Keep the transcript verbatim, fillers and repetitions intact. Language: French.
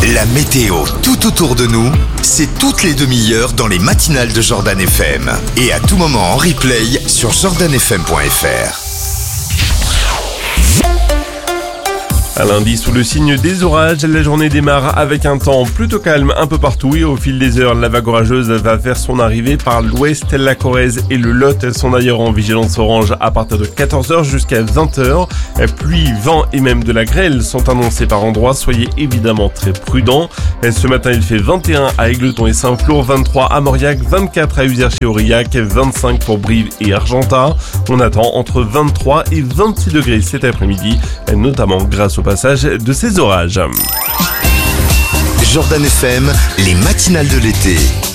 La météo tout autour de nous, c'est toutes les demi-heures dans les matinales de Jordan F M. Et à tout moment en replay sur jordan f m point f r. À lundi, sous le signe des orages, la journée démarre avec un temps plutôt calme un peu partout et au fil des heures, la vague orageuse va faire son arrivée par l'ouest. La Corrèze et le Lot, elles sont d'ailleurs en vigilance orange à partir de quatorze heures jusqu'à vingt heures. Pluie, vent et même de la grêle sont annoncés par endroits, soyez évidemment très prudents. Ce matin, il fait vingt et un à Égletons et Saint-Flour, vingt-trois à Mauriac, vingt-quatre à Uzère-chez-Aurillac, vingt-cinq pour Brive et Argentat. On attend entre vingt-trois et vingt-six degrés cet après-midi, notamment grâce au passage de ces orages. Jordan F M, les matinales de l'été.